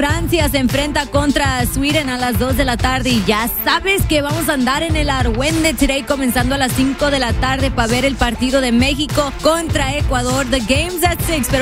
Francia se enfrenta contra Sweden a las 2 de la tarde. Y ya sabes que vamos a andar en el Argüende Today comenzando a las 5 de la tarde para ver el partido de México contra Ecuador. The game's at 6. Pero